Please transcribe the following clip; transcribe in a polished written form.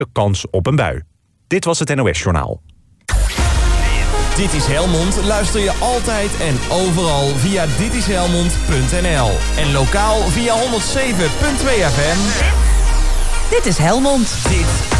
een kans op een bui. Dit was het NOS Journaal. Dit is Helmond luister je altijd en overal via ditishelmond.nl. En lokaal via 107.2 FM. Dit is Helmond. Dit